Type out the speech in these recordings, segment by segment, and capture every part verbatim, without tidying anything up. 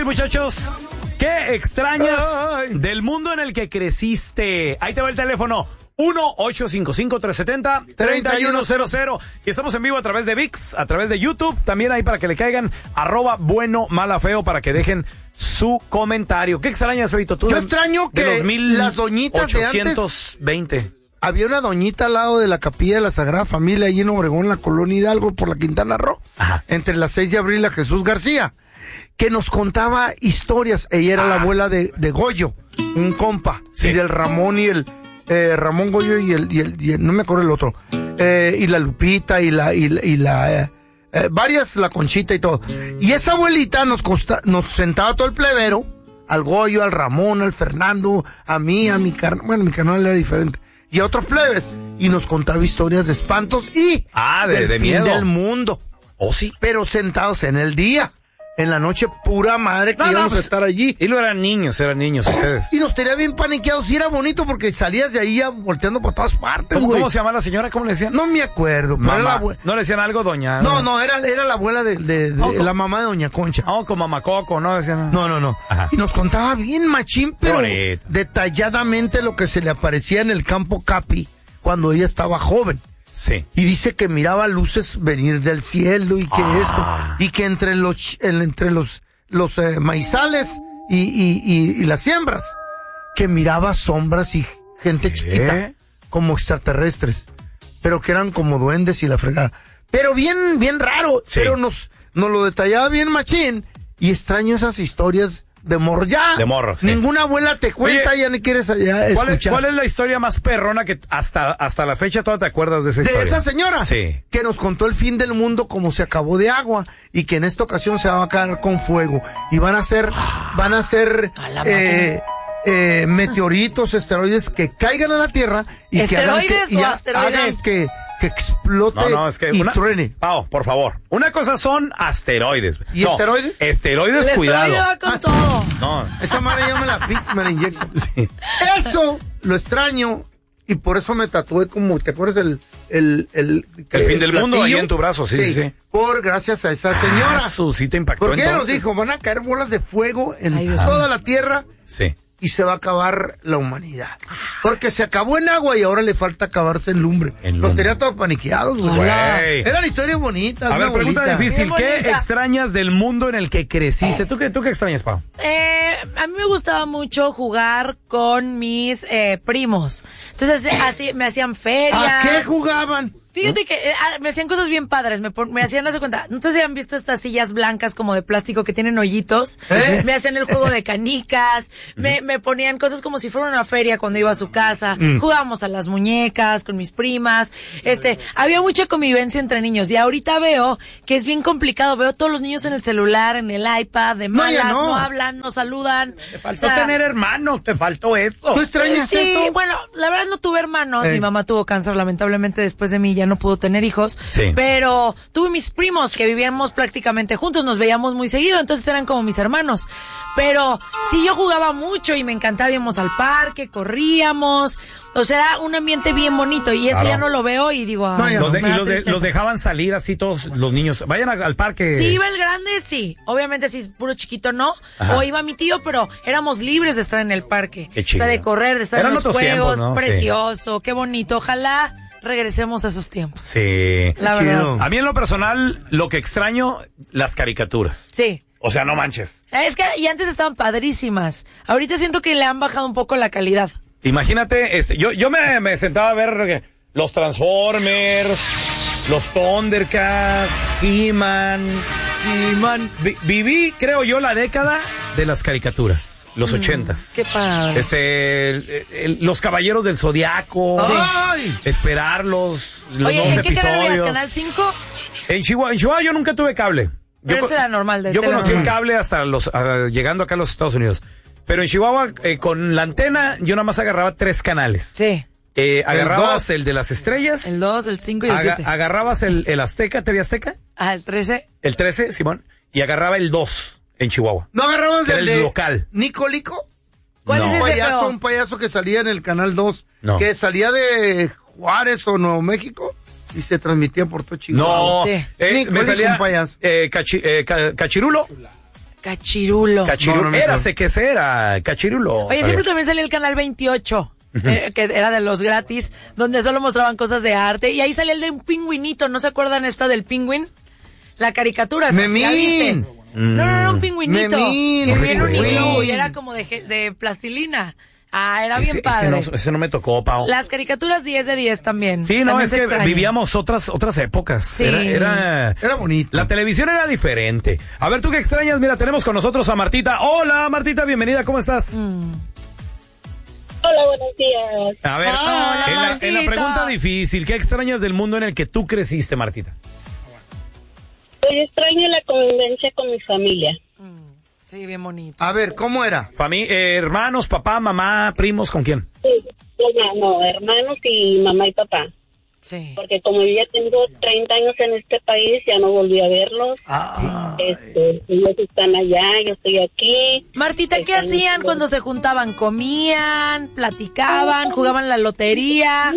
muchachos. ¿Qué extrañas Ay. del mundo en el que creciste? Ahí te va el teléfono. uno ocho cinco cinco, tres siete cero, tres uno cero cero. Y estamos en vivo a través de ViX, a través de YouTube. También ahí para que le caigan arroba bueno, mala, feo, para que dejen su comentario. ¿Qué extrañas, Feito? Tú Yo de, extraño que de los mil las doñitas de ochocientos veinte. antes... Había una doñita al lado de la capilla de la Sagrada Familia, allí en Obregón, en la colonia Hidalgo, por la Quintana Roo. Ajá. Entre la seis de abril a Jesús García, que nos contaba historias. Ella era ah. la abuela de, de Goyo, un compa, sí. y del Ramón y el... Eh, Ramón Goyo y el, y el, y el, no me acuerdo el otro, eh, y la Lupita y la, y, y la, eh, eh, varias, la Conchita y todo. Y esa abuelita nos costa, nos sentaba todo el plebero, al Goyo, al Ramón, al Fernando, a mí, a mi carnal, bueno, mi carnal era diferente, y a otros plebes, y nos contaba historias de espantos y ah, de, del de fin miedo del mundo. Oh, sí. Pero sentados en el día. En la noche, pura madre que no, íbamos no, pues, a estar allí. Y lo eran niños, eran niños ustedes. Y nos tenía bien paniqueados. Y era bonito porque salías de ahí ya volteando por todas partes, ¿Cómo, güey. ¿Cómo se llama la señora? ¿Cómo le decían? No me acuerdo. Pero era la ¿No le decían algo, doña? No, no, era, era la abuela de, de, de oh, la mamá de doña Concha. Oh, con mamacoco, ¿no? Decían. No, no, no. Ajá. Y nos contaba bien machín, pero bonito. Detalladamente lo que se le aparecía en el campo Capi cuando ella estaba joven. Sí. Y dice que miraba luces venir del cielo y que ah. esto. Y que entre los, entre los, los eh, maizales y, y, y, y las siembras, que miraba sombras y gente ¿Qué? chiquita, como extraterrestres, pero que eran como duendes y la fregada. Pero bien, bien raro, sí. pero nos, nos lo detallaba bien machín, y extraño esas historias de morro. Ya, de morro, sí. Ninguna abuela te cuenta, Oye, ya ni quieres allá ¿cuál escuchar. Es, ¿Cuál es la historia más perrona que hasta, hasta la fecha todavía te acuerdas de esa historia? De esa señora. Sí. Que nos contó el fin del mundo como se acabó de agua y que en esta ocasión se va a caer con fuego. Y van a ser, van a ser, a eh, eh, meteoritos, esteroides que caigan a la Tierra y que hagan que, y ha, hagan que, que explote no, no, es que y una, truene. Pao, por favor. Una cosa son asteroides. ¿Y no, esteroides? Esteroides, el cuidado. Esteroide va con ah, todo. No. Esa madre yo me la, me la inyecto. Sí. Eso lo extraño y por eso me tatué como, ¿te acuerdas el, el, el, el, el fin del mundo ahí en tu brazo? Sí, sí, sí. Por gracias a esa señora. Ah, su, sí te impactó. Porque entonces. ella nos dijo, van a caer bolas de fuego en Ay, toda la tierra. Sí. Y se va a acabar la humanidad. Porque se acabó en agua y ahora le falta acabarse en lumbre. En lumbre. Los tenía todos paniqueados, güey. Era la historia bonita. A ver, pregunta bonita. difícil. ¿Qué extrañas del mundo en el que creciste? ¿Tú qué, tú qué extrañas, Pau? Eh, a mí me gustaba mucho jugar con mis eh, primos. Entonces, así me hacían ferias. ¿A qué jugaban? Fíjate que eh, me hacían cosas bien padres, me, me hacían, no sé cuenta, ¿no sé si han visto estas sillas blancas como de plástico que tienen hoyitos? ¿Eh? Me hacían el juego de canicas, me, me ponían cosas como si fuera una feria cuando iba a su casa, mm. jugábamos a las muñecas con mis primas, este, había mucha convivencia entre niños y ahorita veo que es bien complicado, veo todos los niños en el celular, en el iPad, de malas, no, no. no hablan, no saludan. Te faltó o sea, tener hermanos, te faltó esto. ¿Tú extrañas sí, esto? Bueno, la verdad no tuve hermanos, eh. mi mamá tuvo cáncer lamentablemente después de mí, ya no pudo tener hijos, sí. pero tuve mis primos que vivíamos prácticamente juntos, nos veíamos muy seguido, entonces eran como mis hermanos, pero sí yo jugaba mucho y me encantaba, íbamos al parque, corríamos, o sea, era un ambiente bien bonito y eso claro. ya no lo veo y digo, no, los, de, y los, de, los dejaban salir así todos los niños, vayan al, al parque. Sí, iba el grande, sí, obviamente si es puro chiquito no, Ajá. o iba mi tío, pero éramos libres de estar en el parque, qué chido. O sea, de correr, de estar Eran en los juegos, tiempos, ¿no? Precioso, sí. qué bonito, ojalá regresemos a esos tiempos. Sí. La verdad. A mí en lo personal, lo que extraño, las caricaturas. Sí. O sea, no manches. Es que, y antes estaban padrísimas. Ahorita siento que le han bajado un poco la calidad. Imagínate, este, yo, yo me, me sentaba a ver los Transformers, los Thundercats, He-Man. He-Man. Vi, viví, creo yo, la década de las caricaturas. Los ochentas. Mm, qué padre. Este, el, el, los Caballeros del Zodiaco. ¡Ay! Esperarlos, los Oye, nuevos ¿en qué episodios. canal veías? ¿Canal cinco? En Chihuahua, en Chihuahua yo nunca tuve cable. Pero yo, eso era normal. De yo conocí normal. el cable hasta los, uh, llegando acá a los Estados Unidos. Pero en Chihuahua, eh, con la antena, yo nada más agarraba tres canales. Sí. Eh, agarrabas el, el de las estrellas. El dos, el cinco y el siete. Agarrabas el, el Azteca, ¿T V Azteca? Ah, el trece. El trece, Simón. Y agarraba el dos en Chihuahua. ¿No agarrabas que el el de local? ¿Nicolico? ¿Cuál no. es ese payaso, feo? Un payaso que salía en el Canal dos, no. que salía de Juárez o Nuevo México y se transmitía por todo Chihuahua. No, sí. eh, me salía un payaso. Eh, cachi, eh, ca, Cachirulo. Cachirulo. Cachirulo. No, no me era, acuerdo. sé que era, Cachirulo. Oye, siempre también salía el canal veintiocho, eh, que era de los gratis, donde solo mostraban cosas de arte. Y ahí salía el de un pingüinito, ¿no se acuerdan esta del pingüín? La caricatura, ¿sí la Memín. viste? No, no, no, un pingüinito. Memín. Que vivía en un Memín. iglú y era como de, ge- de plastilina. Ah, era bien Ese, padre. ese no, ese no me tocó, Pau. Las caricaturas diez de diez también. Sí, no, También es se que extraña. vivíamos otras otras épocas. Sí. Era, era, Era bonito. La televisión era diferente. A ver, ¿tú qué extrañas? Mira, tenemos con nosotros a Martita. Hola, Martita, bienvenida, ¿cómo estás? Mm. Hola, buenos días. A ver, Hola, en, la, en la Martita. pregunta difícil, ¿qué extrañas del mundo en el que tú creciste, Martita? Pues extraño la convivencia con mi familia. Sí, bien bonito. A ver, ¿cómo era? Fami eh, hermanos, papá, mamá, primos, ¿con quién? Sí, no, no, hermanos y mamá y papá. Sí. Porque como yo ya tengo treinta años en este país, ya no volví a verlos. Ah, Este, ellos están allá, yo estoy aquí. Martita, ¿qué Están- hacían cuando se juntaban? ¿Comían? ¿Platicaban? ¿Jugaban la lotería?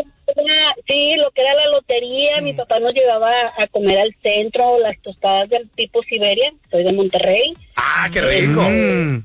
Sí, lo que era la lotería, Sí. mi papá nos llevaba a comer al centro, las tostadas del tipo Siberia, soy de Monterrey. Ah, qué rico. mm.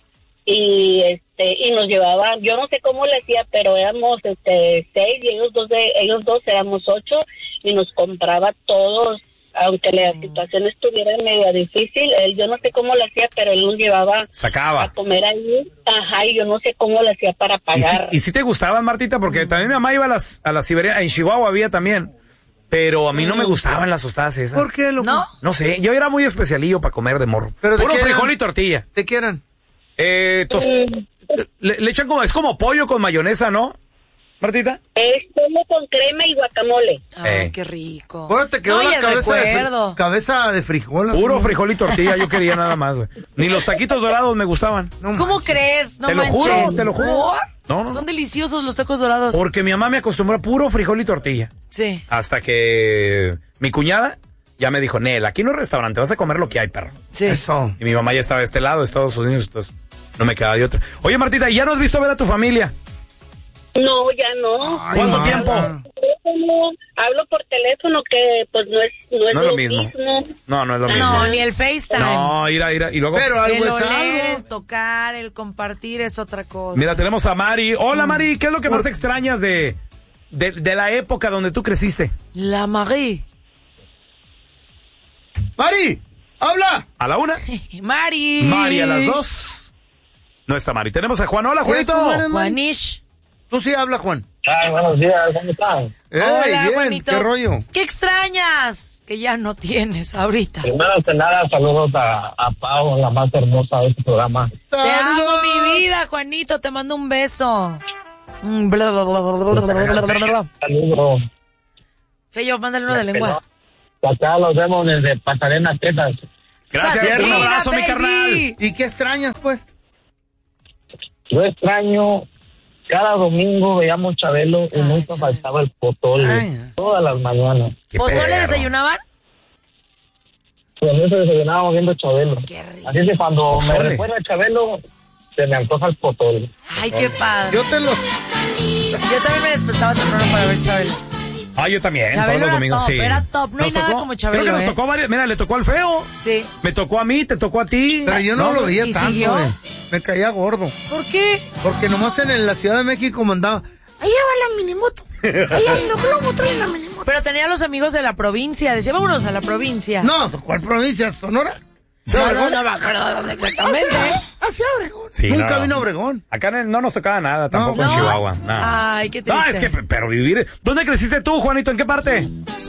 y este y nos llevaba, yo no sé cómo le hacía, pero éramos este seis y ellos dos de ellos dos éramos ocho y nos compraba todos, aunque la situación estuviera medio difícil. Él, yo no sé cómo le hacía, pero él nos llevaba a Sacaba. comer ahí, ajá, y yo no sé cómo le hacía para ¿Y si, pagar. y si te gustaban, Martita? Porque también mi mamá iba a las, a las Siberia, en Chihuahua había también, pero a mí no me gustaban las tostadas esas. ¿Por qué, loco? ¿No? No sé, yo era muy especialillo para comer de morro. ¿Pero de Puro qué frijol eran? y tortilla. ¿De qué eran? Eh, tos- Mm, le, le echan como, es como pollo con mayonesa, ¿no, Martita? es como con crema y guacamole. Ay, Eh. qué rico. Bueno, te quedó No, y la el cabeza de, recuerdo. fri- cabeza de frijol. Puro así. frijol y tortilla, yo quería nada más, güey. Ni los taquitos dorados me gustaban. No ¿Cómo manches. crees? No Te lo manches. juro, te lo juro. ¿Por? No, no, Son no. deliciosos los tacos dorados. Porque mi mamá me acostumbró a puro frijol y tortilla. Sí. Hasta que mi cuñada ya me dijo, Nel, aquí no hay restaurante, vas a comer lo que hay, perro. Sí. Eso. Y mi mamá ya estaba de este lado, de Estados Unidos, entonces no me quedaba de otra. Oye, Martita, ¿y ya no has visto ver a tu familia? No, ya no. Ay, ¿Cuánto Marta. tiempo? Teléfono, hablo por teléfono, que pues no es no es, No es lo mismo. No, no es lo mismo. No, ni el FaceTime. No, ir a ir a- y luego... Pero El algo es oler, el algo. tocar, el compartir es otra cosa. Mira, tenemos a Mari. Mm. Hola, Mari, ¿qué es lo que más extrañas de, de, de la época donde tú creciste? La Marie. Mari, habla. ¿A la una? Mari. Mari, a las dos. No está Mari. Tenemos a Juan. Hola, ¿Eres tú, Juanito. Mari? Juanish. Tú sí habla, Juan. Ay, buenos días, ¿cómo están? Ey, Hola, bien, Juanito. ¿qué rollo? ¿Qué extrañas? Que ya no tienes ahorita. Primero que nada, saludos a, a Pau, la más hermosa de este programa. Te amo, Saludos. mi vida, Juanito. Te mando un beso. Mm, bla, bla, bla, bla, bla, bla, bla, bla. Saludos. Feyo, mándale uno de lengua. Acá los vemos desde Pasadena, Texas. Gracias, un Pasadena, abrazo, mi baby. carnal. ¿Y qué extrañas, pues? Yo extraño, cada domingo veíamos Chabelo y Ay, nunca Chabelo. faltaba el pozole. Ay. Todas las mañanas. Qué ¿Pozole perro. desayunaban? Con eso desayunábamos viendo Chabelo. Qué rico. Así que cuando Pozole. me recuerda a Chabelo, se me antoja el pozole. Ay, qué padre. Yo te lo... Yo también me despertaba temprano para ver Chabelo. Ah, yo también, Chabelo todos los era domingos, top, sí. era top. No hay nada como Chabelo, Creo que nos ¿eh? tocó varios. Mira, le tocó al feo. Sí. Me tocó a mí, te tocó a ti. Pero yo no, lo veía ¿y tanto, siguió? güey. Me caía gordo. ¿Por qué? Porque nomás en, en la Ciudad de México mandaba... Allá va la minimoto. Allá en los globos traen la minimoto. Pero tenía a los amigos de la provincia. Decía, vámonos a la provincia. No, ¿cuál provincia? ¿Sonora? no, no, no me acuerdo dónde exactamente. Hacia Obregón. Sí, Nunca no. vino a Obregón. Acá en el- no nos tocaba nada, tampoco No. en Chihuahua. nada. Ay, qué triste. No, es que, pero vivir. ¿Dónde creciste tú, Juanito? ¿En qué parte?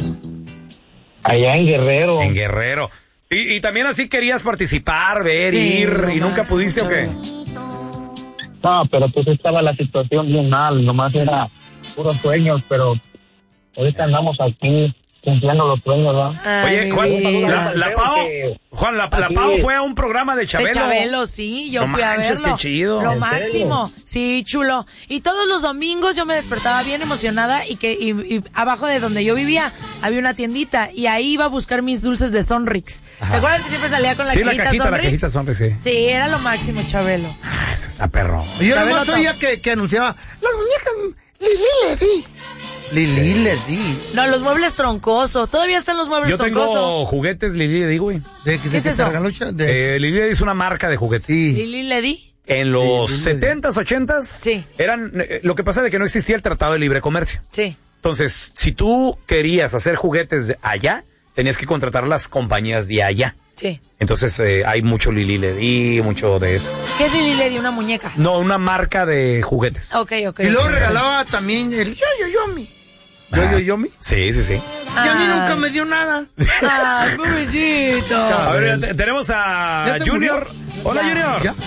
Allá en Guerrero. En Guerrero. Y, y también así querías participar, ver, Sí, ir, lo y nunca máximo, pudiste, ¿o qué? Chabelo. No, pero pues estaba la situación bien mal, nomás era puros sueños, pero ahorita andamos aquí cumpliendo los sueños, ¿verdad? Ay, Oye, mi Juan, vida. la, la Pau, que- Juan, la, la Así- Pau fue a un programa de Chabelo. De Chabelo, sí, yo No fui a manches, verlo. qué chido. Lo ¿En máximo, sí, chulo. Y todos los domingos yo me despertaba bien emocionada y que y, y abajo de donde yo vivía había una tiendita y ahí iba a buscar mis dulces de Sonrix. ¿Te acuerdas que siempre salía con la Sí, la cajita cajita, la Sonrix? cajita Sonrix, sí. Sí, era lo máximo, Chabelo. Ah, ese está perro. Y yo Chabelo nomás top. oía que, que anunciaba las muñecas Lili Ledi. Lili le di. No, los muebles troncoso. Todavía están los muebles Yo troncoso. tengo juguetes Lili Ledi, güey. ¿De, de ¿Qué es qué eso? Targalucha? De... Eh, Lili Ledi es una marca de juguetes. Sí. ¿Lili le di? En los Sí, Lili Ledi. setentas, ochentas, Sí. eran, eh, lo que pasa es que no existía el Tratado de Libre Comercio. Sí. Entonces, si tú querías hacer juguetes de allá, tenías que contratar las compañías de allá. Sí. Entonces, eh, hay mucho Lili Ledi, mucho de eso. ¿Qué es Lili le di? Una muñeca. No, una marca de juguetes. Ok, ok. Y luego ok. regalaba también el yo yo yomi. Yo yo yomi. Sí, sí, sí. Y a mí Ay. nunca me dio nada. Ay, pobrecito. A ver, te- tenemos a ¿Ya se Junior. murió? Hola, Ya. Junior. ¿Ya?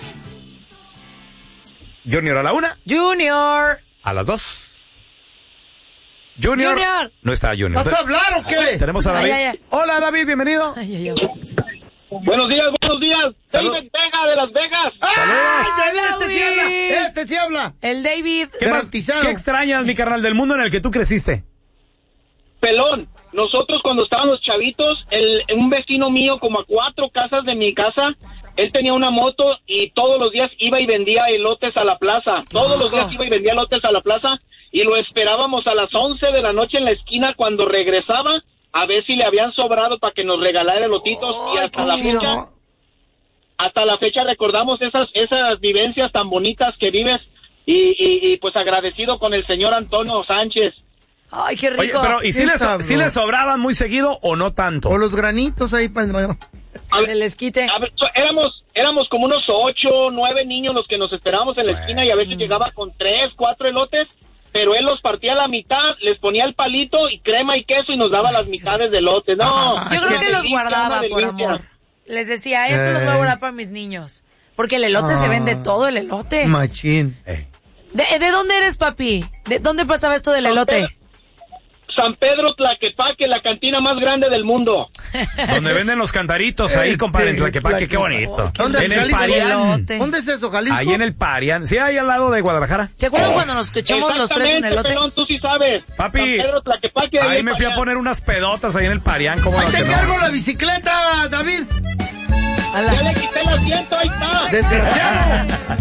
Junior a la una, Junior. a las dos. Junior. Junior. No está Junior. ¿Vas a hablar o qué? Tenemos a David. Ay, ay, ay. Hola, David, bienvenido. Ay, ay, ay. Buenos días, buenos días. Salud. David Vega de Las Vegas. ¡Ay, Saludos. este sí habla! ¡Este sí habla! El David. ¿Qué más? Garantizado. ¿Qué extrañas, mi carnal, del mundo en el que tú creciste? Pelón, nosotros cuando estábamos chavitos, el, un vecino mío, como a cuatro casas de mi casa, él tenía una moto y todos los días iba y vendía elotes a la plaza. Todos los días iba y vendía elotes a la plaza y lo esperábamos a las once de la noche en la esquina cuando regresaba a ver si le habían sobrado para que nos regalara elotitos. Y Ay, hasta qué la chido. fecha, hasta la fecha recordamos esas esas vivencias tan bonitas que vives y, y, y pues agradecido con el señor Antonio Sánchez. Ay, qué rico. Oye, pero ¿y si Qué le, so- sabroso. si le sobraban muy seguido o no tanto? O los granitos ahí para... A ver, El esquite. A ver, so- éramos, éramos como unos ocho, nueve niños los que nos esperábamos en la esquina y a veces llegaba con tres, cuatro elotes, pero él los partía a la mitad, les ponía el palito y crema y queso y nos daba las mitades de elote. No, Yo creo qué que los delicia, guardaba una por delicia. amor. Les decía, esto los voy a guardar para mis niños. Porque el elote se vende todo, el elote. Machín. Eh. ¿De, ¿De dónde eres, papi? ¿De dónde pasaba esto del elote? San Pedro Tlaquepaque, la cantina más grande del mundo. Donde venden los cantaritos ahí, compadre, en Tlaquepaque, qué bonito. ¿Dónde En es el Jalisco? Parián. Elote. ¿Dónde es eso, Jalisco? Ahí en el Parián. Sí, ahí al lado de Guadalajara. ¿Se acuerdan cuando nos echamos los tres en Exactamente, elote? pelón, tú sí sabes. Papi, San Pedro Tlaquepaque. Ahí en me fui a Parián. poner unas pedotas ahí en el Parián. ¿Cómo ¡Ahí no? te que no? cargo la bicicleta, David! A la- Ya le quité el asiento, ahí está. ¡Desgraciado!